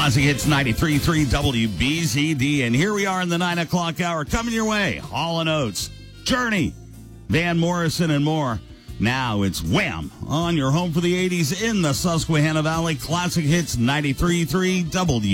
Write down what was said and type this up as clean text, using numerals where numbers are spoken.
Classic Hits 93.3 WBZD. And here we are in the 9 o'clock hour, coming your way. Hall & Oates, Journey, Van Morrison, and more. Now it's Wham! On your home for the 80s in the Susquehanna Valley. Classic Hits 93.3 WBZD.